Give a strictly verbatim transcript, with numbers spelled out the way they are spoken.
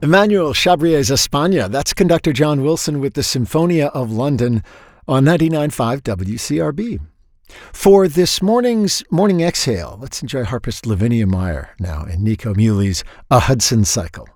Emmanuel Chabrier's España. That's conductor John Wilson with the Symphonia of London on ninety-nine point five W C R B. For this morning's Morning Exhale, let's enjoy harpist Lavinia Meyer now in Nico Muley's A Hudson Cycle.